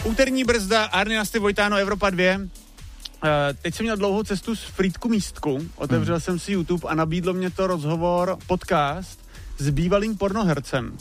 Úterní brzda, Arny Nasty Vojtáno, Evropa 2. Teď jsem měl dlouhou cestu z Frýdku Místku, otevřel jsem si YouTube a nabídlo mě to podcast s bývalým pornohercem.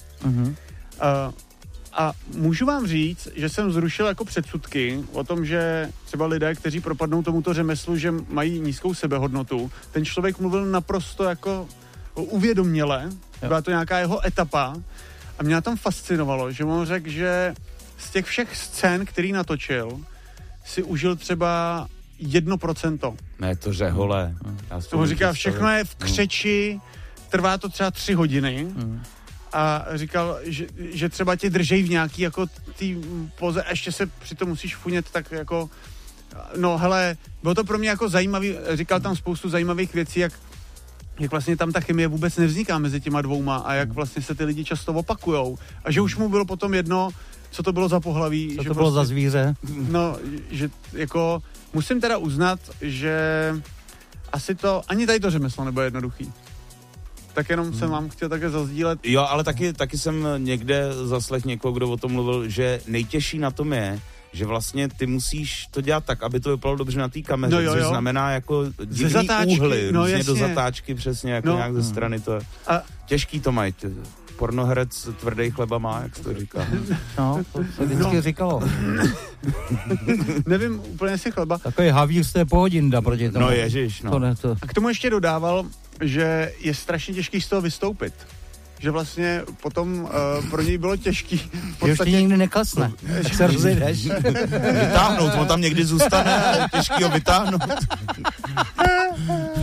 A můžu vám říct, že jsem zrušil jako předsudky o tom, že třeba lidé, kteří propadnou tomuto řemeslu, že mají nízkou sebehodnotu. Ten člověk mluvil naprosto jako uvědoměle, byla to nějaká jeho etapa a mě na tom fascinovalo, že on řekl, že z těch všech scén, který natočil, si užil třeba 1%. Ne, to řehole. To říká, všechno je v křeči, trvá to třeba 3 hodiny a říkal, že třeba tě držej v nějaký jako tý poze a ještě se přitom musíš funět tak jako, no hele, bylo to pro mě jako zajímavý, říkal tam spoustu zajímavých věcí, jak vlastně tam ta chemie vůbec nevzniká mezi těma dvouma a jak vlastně se ty lidi často opakujou a že už mu bylo potom jedno, co to bylo za pohlaví. Co to bylo za zvíře? No, že jako musím teda uznat, že asi to, ani tady to řemeslo nebude jednoduchý. Tak jenom jsem vám chtěl také zazdílet. Jo, ale taky jsem někde zaslech někoho, kdo o tom mluvil, že nejtěžší na tom je, že vlastně ty musíš to dělat tak, aby to vypadalo dobře na té kameře, což znamená jako divný úhly, různě do zatáčky, přesně jako nějak ze strany to. A těžký to mají. Pornoherec tvrdý chleba má, jak se to říká. No, to se vždycky říkalo. Nevím úplně, jestli chleba. Takový havíř, to je pohodinda proti tomu. No ježiš, no. To. A k tomu ještě dodával, že je strašně těžký z toho vystoupit. Že vlastně potom pro něj bylo těžký. Že už ti nikdy neklasne. Tak se rozejdeš. Vytáhnout, on tam někdy zůstane, těžký ho vytáhnout.